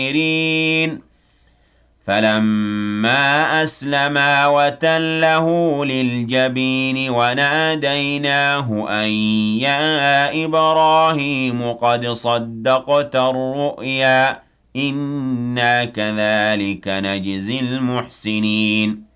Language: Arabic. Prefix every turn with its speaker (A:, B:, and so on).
A: فَلَمَّا أَسْلَمَا وَتَلَّهُ لِلْجَبِينِ وَنَادَيْنَاهُ أَن يَا إِبْرَاهِيمُ قَدْ صَدَّقْتَ الرُّؤْيَا إِنَّا كَذَٰلِكَ نَجْزِي الْمُحْسِنِينَ